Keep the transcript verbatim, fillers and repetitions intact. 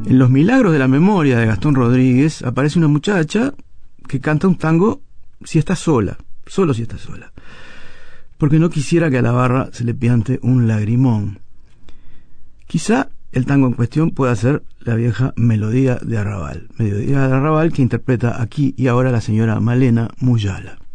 En Los Milagros de la Memoria de Gastón Rodríguez aparece una muchacha que canta un tango si está sola, solo si está sola, porque no quisiera que a la barra se le piante un lagrimón. Quizá el tango en cuestión pueda ser la vieja Melodía de Arrabal, Melodía de Arrabal que interpreta aquí y ahora la señora Malena Muyala.